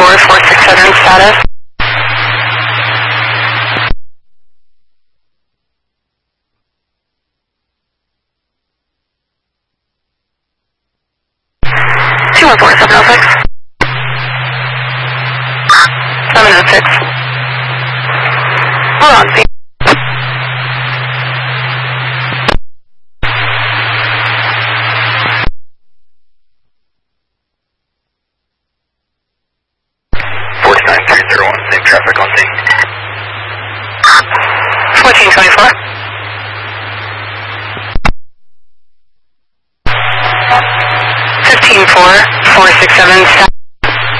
124-467 status. Two 14706. 706. Hold on, see. Same traffic on scene. 1424. 15-4, 467.